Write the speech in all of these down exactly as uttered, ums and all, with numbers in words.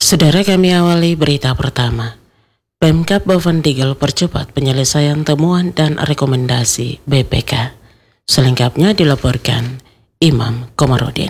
Saudara, kami awali berita pertama. Pemkab Bovendigel percepat penyelesaian temuan dan rekomendasi B P K. Selengkapnya dilaporkan Imam Komarudin.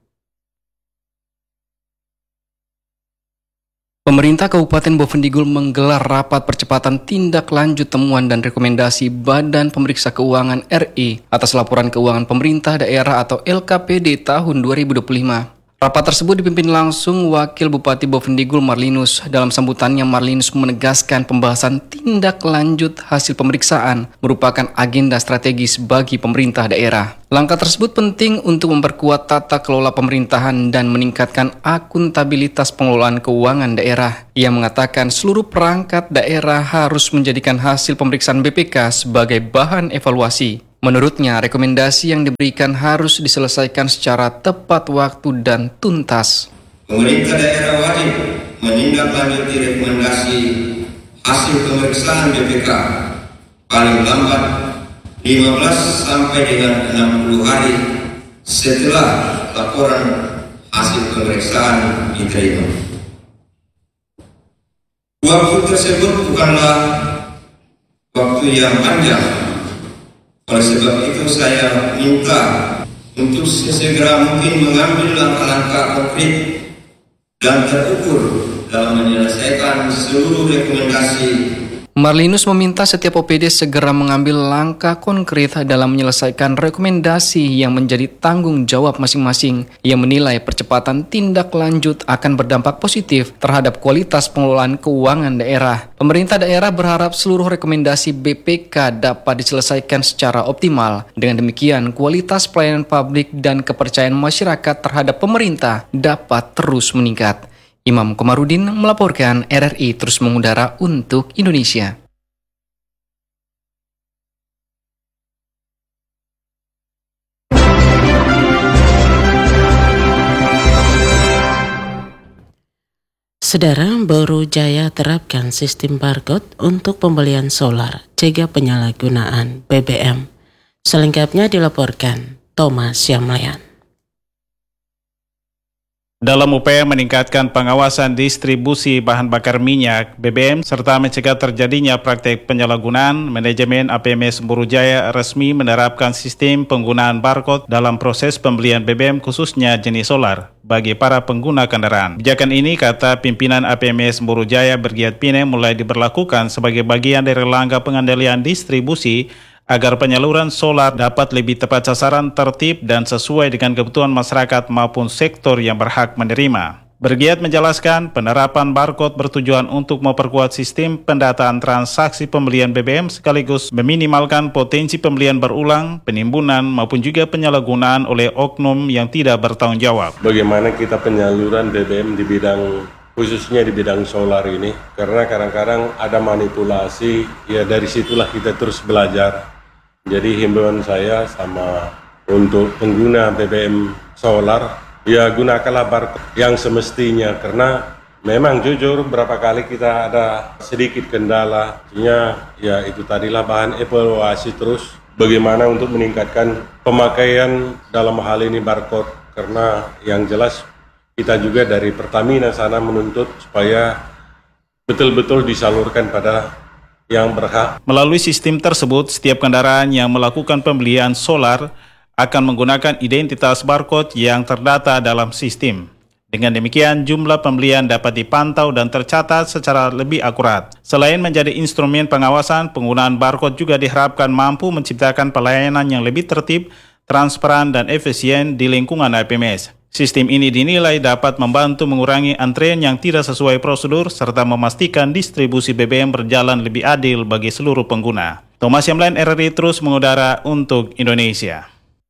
Pemerintah Kabupaten Bovendigul menggelar rapat percepatan tindak lanjut temuan dan rekomendasi Badan Pemeriksa Keuangan R I atas laporan keuangan pemerintah daerah atau L K P D tahun dua ribu dua puluh lima. Rapat tersebut dipimpin langsung Wakil Bupati Bovendigul Marlinus. Dalam sambutannya, Marlinus menegaskan pembahasan tindak lanjut hasil pemeriksaan merupakan agenda strategis bagi pemerintah daerah. Langkah tersebut penting untuk memperkuat tata kelola pemerintahan dan meningkatkan akuntabilitas pengelolaan keuangan daerah. Ia mengatakan seluruh perangkat daerah harus menjadikan hasil pemeriksaan B P K sebagai bahan evaluasi. Menurutnya, rekomendasi yang diberikan harus diselesaikan secara tepat waktu dan tuntas. Pemerintah daerah wajib menindaklanjuti rekomendasi hasil pemeriksaan B P K paling lambat lima belas sampai dengan enam puluh hari setelah laporan hasil pemeriksaan diterima. Waktu tersebut bukanlah waktu yang panjang. Oleh sebab itu saya minta untuk sesegera mungkin mengambil langkah-langkah konkret dan terukur dalam menyelesaikan seluruh rekomendasi. Marlinus meminta setiap O P D segera mengambil langkah konkret dalam menyelesaikan rekomendasi yang menjadi tanggung jawab masing-masing. Ia menilai percepatan tindak lanjut akan berdampak positif terhadap kualitas pengelolaan keuangan daerah. Pemerintah daerah berharap seluruh rekomendasi B P K dapat diselesaikan secara optimal. Dengan demikian, kualitas pelayanan publik dan kepercayaan masyarakat terhadap pemerintah dapat terus meningkat. Imam Komarudin melaporkan. R R I terus mengudara untuk Indonesia. Saudara, Boru Jaya terapkan sistem barcode untuk pembelian solar, cegah penyalahgunaan B B M. Selengkapnya dilaporkan Thomas Syamlean. Dalam upaya meningkatkan pengawasan distribusi bahan bakar minyak B B M serta mencegah terjadinya praktek penyalahgunaan, manajemen A P M S Boru Jaya resmi menerapkan sistem penggunaan barcode dalam proses pembelian B B M khususnya jenis solar bagi para pengguna kendaraan. Kebijakan ini, kata pimpinan A P M S Boru Jaya Brigjen Pine, mulai diberlakukan sebagai bagian dari langkah pengendalian distribusi agar penyaluran solar dapat lebih tepat sasaran, tertib, dan sesuai dengan kebutuhan masyarakat maupun sektor yang berhak menerima. Brigjen menjelaskan penerapan barcode bertujuan untuk memperkuat sistem pendataan transaksi pembelian B B M sekaligus meminimalkan potensi pembelian berulang, penimbunan, maupun juga penyalahgunaan oleh oknum yang tidak bertanggung jawab. Bagaimana kita penyaluran B B M di bidang khususnya di bidang solar ini, karena kadang-kadang ada manipulasi, ya dari situlah kita terus belajar. Jadi himbauan saya sama untuk pengguna B B M solar, ya gunakanlah barcode yang semestinya, karena memang jujur berapa kali kita ada sedikit kendala, artinya ya itu tadilah bahan evaluasi terus bagaimana untuk meningkatkan pemakaian dalam hal ini barcode, karena yang jelas kita juga dari Pertamina sana menuntut supaya betul-betul disalurkan pada yang berhak. Melalui sistem tersebut, setiap kendaraan yang melakukan pembelian solar akan menggunakan identitas barcode yang terdata dalam sistem. Dengan demikian, jumlah pembelian dapat dipantau dan tercatat secara lebih akurat. Selain menjadi instrumen pengawasan, penggunaan barcode juga diharapkan mampu menciptakan pelayanan yang lebih tertib, transparan, dan efisien di lingkungan A P M S. Sistem ini dinilai dapat membantu mengurangi antrean yang tidak sesuai prosedur serta memastikan distribusi B B M berjalan lebih adil bagi seluruh pengguna. Thomas Syamlean, R R I terus mengudara untuk Indonesia.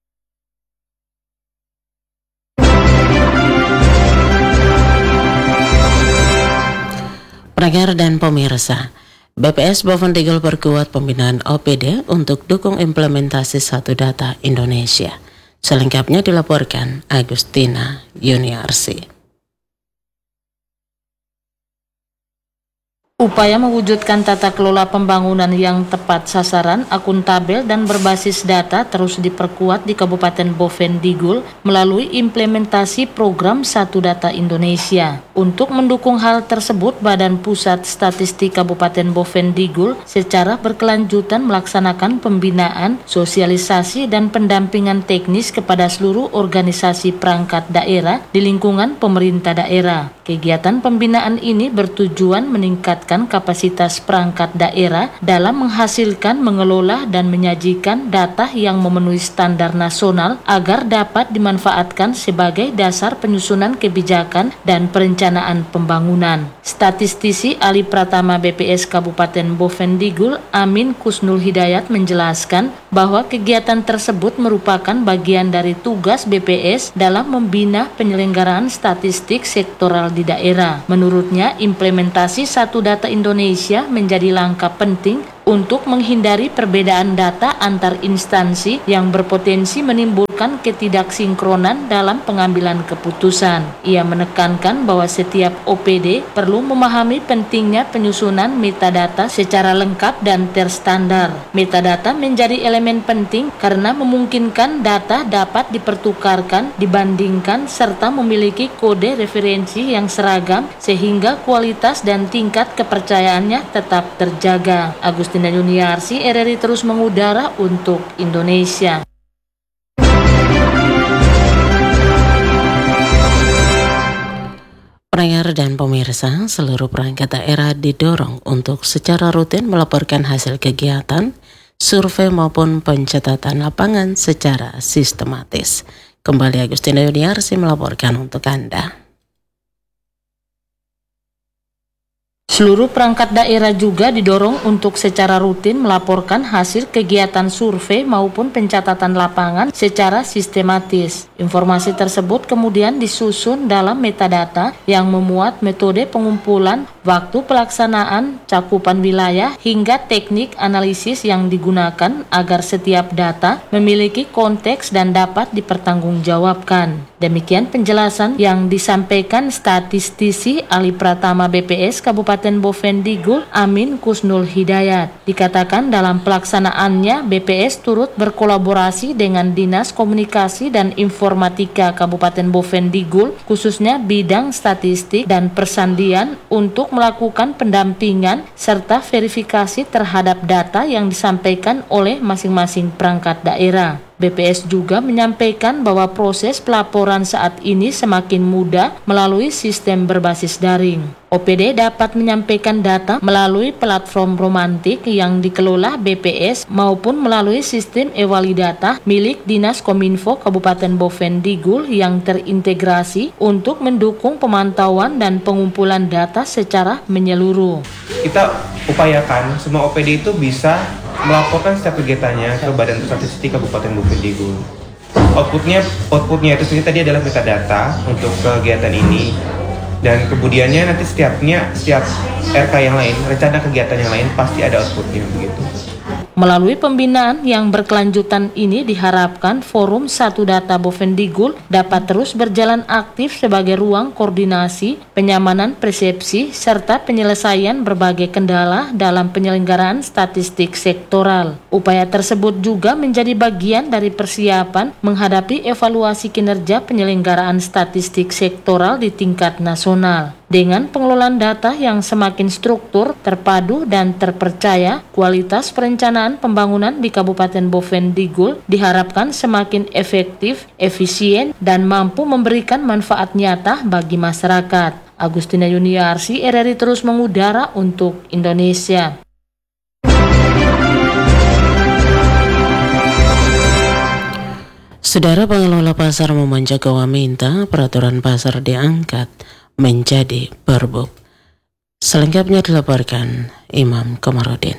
Pendengar dan pemirsa, B P S Bovendigul perkuat pembinaan O P D untuk dukung implementasi Satu Data Indonesia. Selengkapnya dilaporkan Agustina Yuniarsi. Upaya mewujudkan tata kelola pembangunan yang tepat sasaran, akuntabel, dan berbasis data terus diperkuat di Kabupaten Bovendigul melalui implementasi program Satu Data Indonesia. Untuk mendukung hal tersebut, Badan Pusat Statistik Kabupaten Bovendigul secara berkelanjutan melaksanakan pembinaan, sosialisasi, dan pendampingan teknis kepada seluruh organisasi perangkat daerah di lingkungan pemerintah daerah. Kegiatan pembinaan ini bertujuan meningkatkan kapasitas perangkat daerah dalam menghasilkan, mengelola, dan menyajikan data yang memenuhi standar nasional agar dapat dimanfaatkan sebagai dasar penyusunan kebijakan dan perencanaan pembangunan. Statistisi Ahli Pratama B P S Kabupaten Bovendigul, Amin Kusnul Hidayat, menjelaskan bahwa kegiatan tersebut merupakan bagian dari tugas B P S dalam membina penyelenggaraan statistik sektoral di daerah. Menurutnya, implementasi Satu Data Indonesia menjadi langkah penting untuk menghindari perbedaan data antar instansi yang berpotensi menimbulkan ketidaksinkronan dalam pengambilan keputusan. Ia menekankan bahwa setiap O P D perlu memahami pentingnya penyusunan metadata secara lengkap dan terstandar. Metadata menjadi elemen penting karena memungkinkan data dapat dipertukarkan, dibandingkan, serta memiliki kode referensi yang seragam sehingga kualitas dan tingkat kepercayaannya tetap terjaga. Agustin Yuniarsi, R R I terus mengudara untuk Indonesia. Pendengar dan pemirsa, seluruh perangkat daerah didorong untuk secara rutin melaporkan hasil kegiatan, survei maupun pencatatan lapangan secara sistematis. Kembali Agustina Yuniarsi melaporkan untuk Anda. Seluruh perangkat daerah juga didorong untuk secara rutin melaporkan hasil kegiatan survei maupun pencatatan lapangan secara sistematis. Informasi tersebut kemudian disusun dalam metadata yang memuat metode pengumpulan, waktu pelaksanaan, cakupan wilayah, hingga teknik analisis yang digunakan agar setiap data memiliki konteks dan dapat dipertanggungjawabkan. Demikian penjelasan yang disampaikan statistisi Ahli Pratama B P S Kabupaten Bovendigul, Amin Kusnul Hidayat. Dikatakan dalam pelaksanaannya B P S turut berkolaborasi dengan Dinas Komunikasi dan Informatika Kabupaten Bovendigul, khususnya bidang statistik dan persandian, untuk melakukan pendampingan serta verifikasi terhadap data yang disampaikan oleh masing-masing perangkat daerah. B P S juga menyampaikan bahwa proses pelaporan saat ini semakin mudah melalui sistem berbasis daring. O P D dapat menyampaikan data melalui platform romantik yang dikelola B P S maupun melalui sistem e-walidata milik Dinas Kominfo Kabupaten Bovendigul yang terintegrasi untuk mendukung pemantauan dan pengumpulan data secara menyeluruh. Kita upayakan semua O P D itu bisa melaporkan setiap kegiatannya ke Badan Pusat Statistik Kabupaten Bovendigul. Outputnya, outputnya itu sendiri tadi adalah metadata untuk kegiatan ini, dan kemudiannya nanti setiapnya setiap R K yang lain, rencana kegiatan yang lain pasti ada outputnya begitu. Melalui pembinaan yang berkelanjutan ini diharapkan Forum Satu Data Bovendigul dapat terus berjalan aktif sebagai ruang koordinasi, penyamanan persepsi, serta penyelesaian berbagai kendala dalam penyelenggaraan statistik sektoral. Upaya tersebut juga menjadi bagian dari persiapan menghadapi evaluasi kinerja penyelenggaraan statistik sektoral di tingkat nasional. Dengan pengelolaan data yang semakin struktur, terpadu, dan terpercaya, kualitas perencanaan pembangunan di Kabupaten Bovendigul diharapkan semakin efektif, efisien, dan mampu memberikan manfaat nyata bagi masyarakat. Agustina Yuniarsi, R R I terus mengudara untuk Indonesia. Saudara pengelola pasar Memanjakawa minta peraturan pasar diangkat menjadi perbuk. Selengkapnya dilaporkan Imam Komarudin.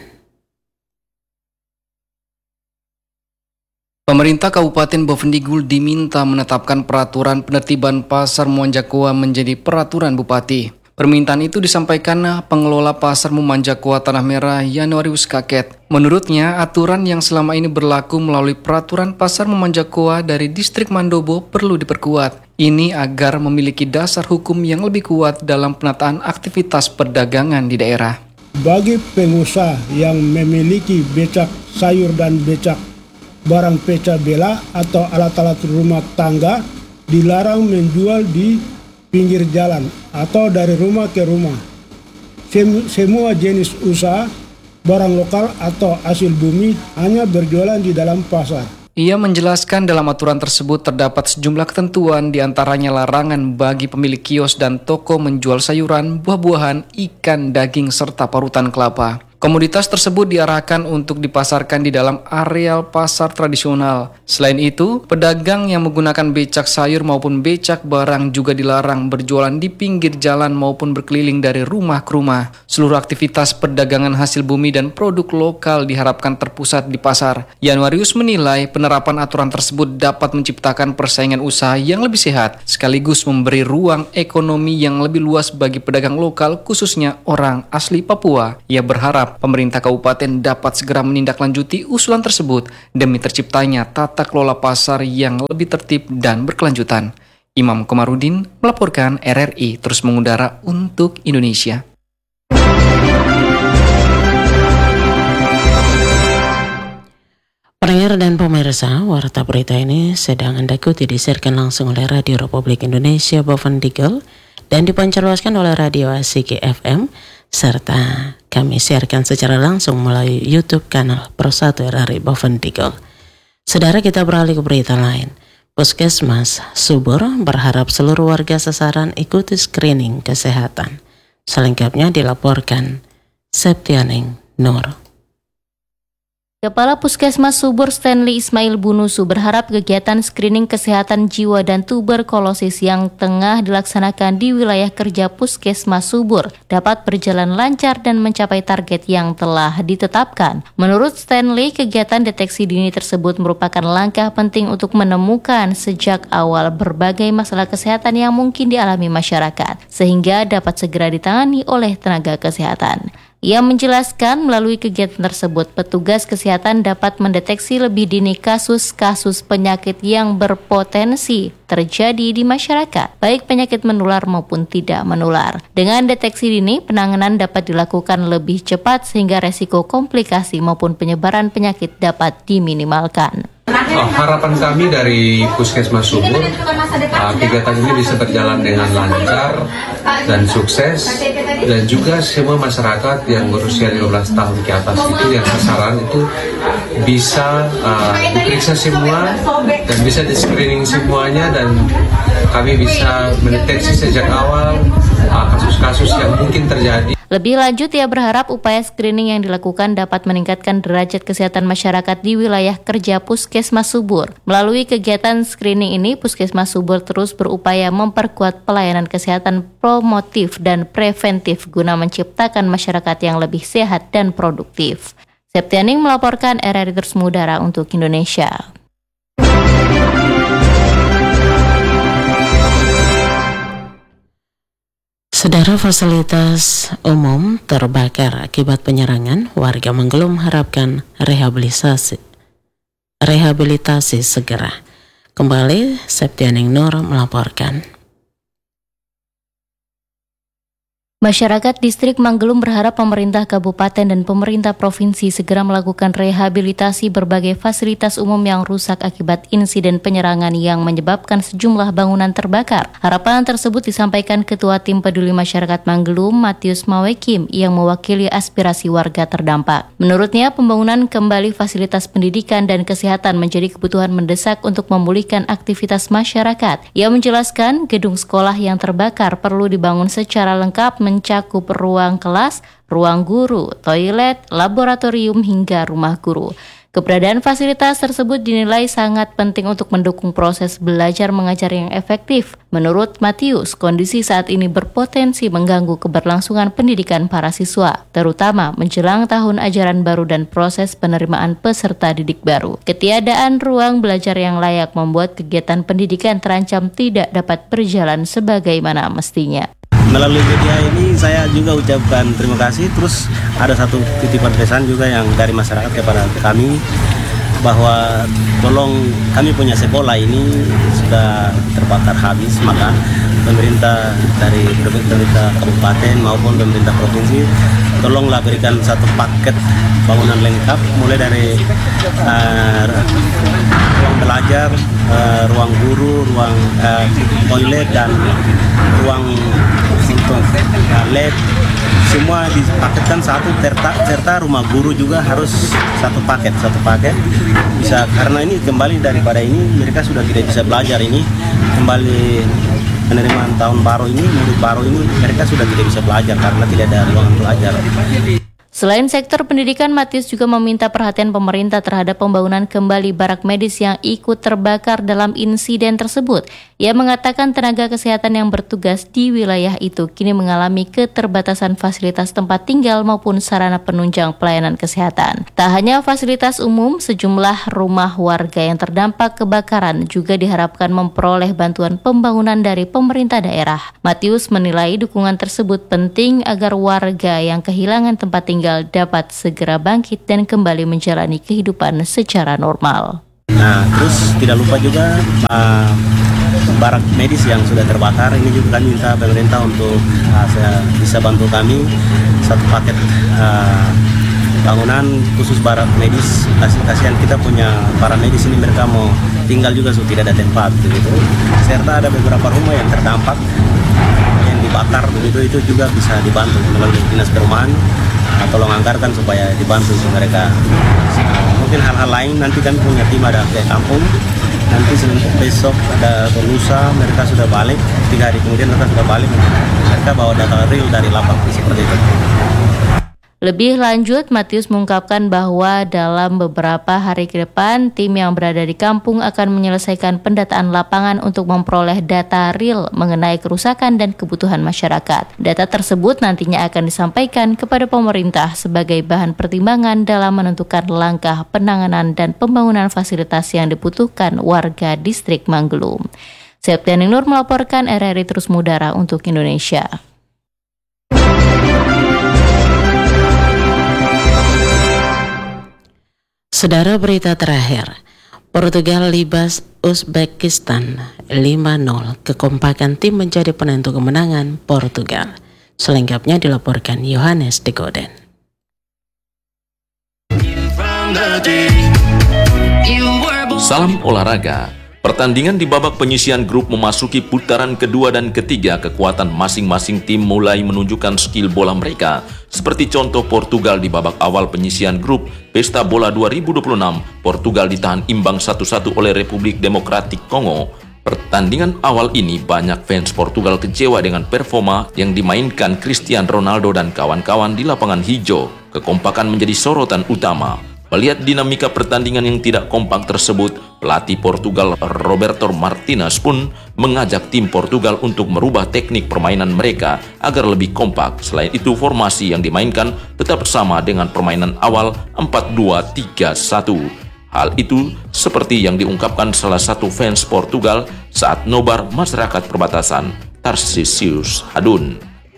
Pemerintah Kabupaten Bovendigul diminta menetapkan peraturan penertiban pasar Memanjakawa menjadi peraturan bupati. Permintaan itu disampaikan pengelola pasar Memanjakawa Tanah Merah, Yanuarius Kaket. Menurutnya, aturan yang selama ini berlaku melalui peraturan pasar Memanjakawa dari distrik Mandobo perlu diperkuat. Ini agar memiliki dasar hukum yang lebih kuat dalam penataan aktivitas perdagangan di daerah. bagi pengusaha yang memiliki becak sayur dan becak barang pecah belah atau alat-alat rumah tangga dilarang menjual di pinggir jalan atau dari rumah ke rumah. Sem- semua jenis usaha, barang lokal atau hasil bumi hanya berjualan di dalam pasar. Ia menjelaskan dalam aturan tersebut terdapat sejumlah ketentuan, diantaranya larangan bagi pemilik kios dan toko menjual sayuran, buah-buahan, ikan, daging, serta parutan kelapa. Komoditas tersebut diarahkan untuk dipasarkan di dalam areal pasar tradisional. Selain itu, pedagang yang menggunakan becak sayur maupun becak barang juga dilarang berjualan di pinggir jalan maupun berkeliling dari rumah ke rumah. Seluruh aktivitas perdagangan hasil bumi dan produk lokal diharapkan terpusat di pasar. Januarius menilai penerapan aturan tersebut dapat menciptakan persaingan usaha yang lebih sehat, sekaligus memberi ruang ekonomi yang lebih luas bagi pedagang lokal, khususnya orang asli Papua. Ia berharap pemerintah kabupaten dapat segera menindaklanjuti usulan tersebut demi terciptanya tata kelola pasar yang lebih tertib dan berkelanjutan. Imam Komarudin melaporkan R R I terus mengudara untuk Indonesia. Pendengar dan pemirsa, warta berita ini sedang Anda ikuti disiarkan langsung oleh Radio Republik Indonesia Boven Digel dan dipancarluaskan oleh Radio Asiki F M, serta kami siarkan secara langsung melalui YouTube kanal Pro satu R R I Boven Digel. Saudara, kita beralih ke berita lain. Puskesmas Subur berharap seluruh warga sasaran ikuti screening kesehatan. Selengkapnya dilaporkan Septianing Nur. Kepala Puskesmas Subur Stanley Ismail Bunusu berharap kegiatan screening kesehatan jiwa dan tuberkulosis yang tengah dilaksanakan di wilayah kerja Puskesmas Subur dapat berjalan lancar dan mencapai target yang telah ditetapkan. Menurut Stanley, kegiatan deteksi dini tersebut merupakan langkah penting untuk menemukan sejak awal berbagai masalah kesehatan yang mungkin dialami masyarakat, sehingga dapat segera ditangani oleh tenaga kesehatan. Ia menjelaskan melalui kegiatan tersebut, petugas kesehatan dapat mendeteksi lebih dini kasus-kasus penyakit yang berpotensi terjadi di masyarakat, baik penyakit menular maupun tidak menular. Dengan deteksi dini, penanganan dapat dilakukan lebih cepat sehingga resiko komplikasi maupun penyebaran penyakit dapat diminimalkan. Oh, harapan kami dari Puskesmas Subur, uh, kegiatan ini bisa berjalan dengan lancar dan sukses, dan juga semua masyarakat yang berusia lima belas tahun ke atas itu yang sasaran itu bisa uh, diperiksa semua dan bisa di screening semuanya, dan kami bisa mendeteksi sejak awal uh, kasus-kasus yang mungkin terjadi. Lebih lanjut, ia berharap upaya screening yang dilakukan dapat meningkatkan derajat kesehatan masyarakat di wilayah kerja Puskesmas Subur. Melalui kegiatan screening ini, Puskesmas Subur terus berupaya memperkuat pelayanan kesehatan promotif dan preventif guna menciptakan masyarakat yang lebih sehat dan produktif. Septianing melaporkan R R I terus mengudara untuk Indonesia. Saudara, fasilitas umum terbakar akibat penyerangan, warga Menggelum harapkan rehabilitasi rehabilitasi segera. Kembali Septianing Nur melaporkan. Masyarakat distrik Manggelum berharap pemerintah kabupaten dan pemerintah provinsi segera melakukan rehabilitasi berbagai fasilitas umum yang rusak akibat insiden penyerangan yang menyebabkan sejumlah bangunan terbakar. Harapan tersebut disampaikan Ketua Tim Peduli Masyarakat Manggelum, Matius Mawekim, yang mewakili aspirasi warga terdampak. Menurutnya, pembangunan kembali fasilitas pendidikan dan kesehatan menjadi kebutuhan mendesak untuk memulihkan aktivitas masyarakat. Ia menjelaskan gedung sekolah yang terbakar perlu dibangun secara lengkap, mencakup ruang kelas, ruang guru, toilet, laboratorium, hingga rumah guru. Keberadaan fasilitas tersebut dinilai sangat penting untuk mendukung proses belajar mengajar yang efektif. Menurut Matius, kondisi saat ini berpotensi mengganggu keberlangsungan pendidikan para siswa, terutama menjelang tahun ajaran baru dan proses penerimaan peserta didik baru. Ketiadaan ruang belajar yang layak membuat kegiatan pendidikan terancam tidak dapat berjalan sebagaimana mestinya. Melalui media ini saya juga ucapkan terima kasih. Terus ada satu titipan pesan juga yang dari masyarakat kepada kami. bahwa tolong kami punya sekolah ini sudah terbakar habis, maka pemerintah dari pemerintah kabupaten maupun pemerintah provinsi tolonglah berikan satu paket bangunan lengkap mulai dari uh, ruang belajar, uh, ruang guru, ruang uh, toilet dan ruang untuk uh, lab, semua dipaketkan satu serta, serta rumah guru juga harus satu paket satu paket bisa, karena ini kembali daripada ini mereka sudah tidak bisa belajar, ini kembali penerimaan tahun baru ini, murid baru ini mereka sudah tidak bisa belajar karena tidak ada ruangan belajar. Selain sektor pendidikan, Matius juga meminta perhatian pemerintah terhadap pembangunan kembali barak medis yang ikut terbakar dalam insiden tersebut. Ia mengatakan tenaga kesehatan yang bertugas di wilayah itu kini mengalami keterbatasan fasilitas tempat tinggal maupun sarana penunjang pelayanan kesehatan. Tak hanya fasilitas umum, sejumlah rumah warga yang terdampak kebakaran juga diharapkan memperoleh bantuan pembangunan dari pemerintah daerah. Matius menilai dukungan tersebut penting agar warga yang kehilangan tempat tinggal dapat segera bangkit dan kembali menjalani kehidupan secara normal. Nah, terus tidak lupa juga uh, barak medis yang sudah terbakar, ini juga kami minta pemerintah untuk uh, bisa bantu kami satu paket uh, bangunan khusus barak medis. Kasihan kita punya para medis ini, mereka mau tinggal juga so tidak ada tempat begitu. Serta ada beberapa rumah yang terdampak yang dibakar begitu, itu juga bisa dibantu melalui dinas perumahan. Nah, tolong anggarkan supaya dibantu untuk mereka. Nah, mungkin hal-hal lain nanti kami punya tim ada ke kampung. Nanti besok ada lusa mereka sudah balik, tiga hari kemudian mereka sudah balik. Mereka bawa data real dari lapangan seperti itu. Lebih lanjut, Matius mengungkapkan bahwa dalam beberapa hari ke depan, tim yang berada di kampung akan menyelesaikan pendataan lapangan untuk memperoleh data real mengenai kerusakan dan kebutuhan masyarakat. Data tersebut nantinya akan disampaikan kepada pemerintah sebagai bahan pertimbangan dalam menentukan langkah penanganan dan pembangunan fasilitas yang dibutuhkan warga distrik Manggelum. Septiani Nur melaporkan R R I Terus Mudara untuk Indonesia. Saudara, berita terakhir, Portugal libas Uzbekistan lima nol. Kekompakan tim menjadi penentu kemenangan Portugal. Selengkapnya dilaporkan Yohanes Degoden. Salam olahraga. Pertandingan di babak penyisihan grup memasuki putaran kedua dan ketiga. Kekuatan masing-masing tim mulai menunjukkan skill bola mereka. Seperti contoh Portugal di babak awal penyisihan grup Pesta Bola dua ribu dua puluh enam, Portugal ditahan imbang satu satu oleh Republik Demokratik Kongo. Pertandingan awal ini banyak fans Portugal kecewa dengan performa yang dimainkan Cristiano Ronaldo dan kawan-kawan di lapangan hijau. Kekompakan menjadi sorotan utama. Melihat dinamika pertandingan yang tidak kompak tersebut, pelatih Portugal Roberto Martinez pun mengajak tim Portugal untuk merubah teknik permainan mereka agar lebih kompak. Selain itu, formasi yang dimainkan tetap sama dengan permainan awal empat dua tiga satu. Hal itu seperti yang diungkapkan salah satu fans Portugal saat nobar masyarakat perbatasan, Tarcisius Hadun.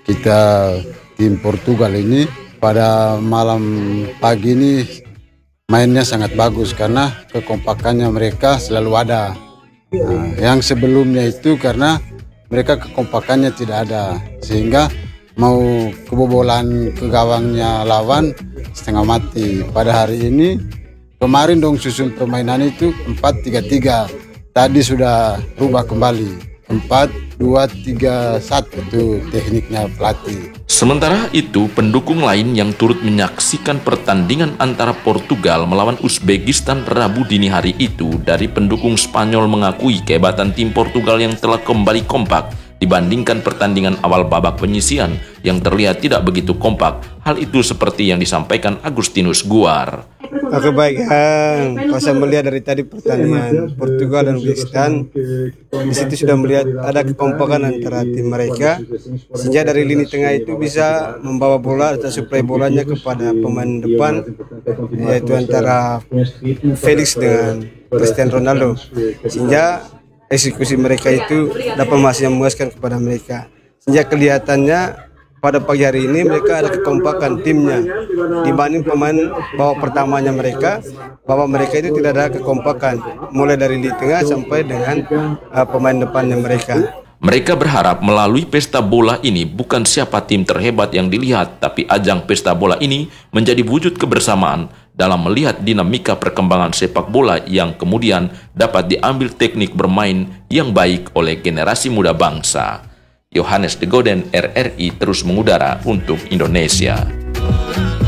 Kita tim Portugal ini pada malam pagi ini mainnya sangat bagus karena kekompakannya mereka selalu ada. Nah, yang sebelumnya itu karena mereka kekompakannya tidak ada, sehingga mau kebobolan ke gawangnya lawan setengah mati. Pada hari ini, kemarin dong susun permainan itu empat tiga tiga, tadi sudah rubah kembali empat dua tiga satu, itu tekniknya pelatih. Sementara itu, pendukung lain yang turut menyaksikan pertandingan antara Portugal melawan Uzbekistan Rabu dini hari itu dari pendukung Spanyol mengakui kehebatan tim Portugal yang telah kembali kompak dibandingkan pertandingan awal babak penyisihan yang terlihat tidak begitu kompak. Hal itu seperti yang disampaikan Agustinus Guar. Oke, baik, uh, kalau saya melihat dari tadi pertandingan Portugal dan Uzbekistan, di situ sudah melihat ada kekompakan antara tim mereka, sehingga dari lini tengah itu bisa membawa bola atau suplai bolanya kepada pemain depan, yaitu antara Felix dengan Cristiano Ronaldo, sehingga eksekusi mereka itu dapat masih memuaskan kepada mereka, sehingga kelihatannya pada pagi hari ini mereka ada kekompakan timnya dibanding pemain babak pertamanya mereka, bahwa mereka itu tidak ada kekompakan mulai dari di tengah sampai dengan uh, pemain depannya mereka. Mereka berharap melalui pesta bola ini bukan siapa tim terhebat yang dilihat, tapi ajang pesta bola ini menjadi wujud kebersamaan dalam melihat dinamika perkembangan sepak bola yang kemudian dapat diambil teknik bermain yang baik oleh generasi muda bangsa. Yohanes de Goden, R R I terus mengudara untuk Indonesia.